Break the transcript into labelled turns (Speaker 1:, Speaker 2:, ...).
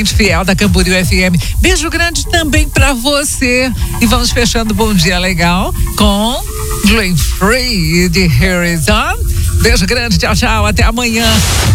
Speaker 1: fiel da Camboriú FM. Beijo grande também pra você. E vamos fechando Bom Dia Legal com Dream Free de Harrison. Beijo grande, tchau, tchau, até amanhã.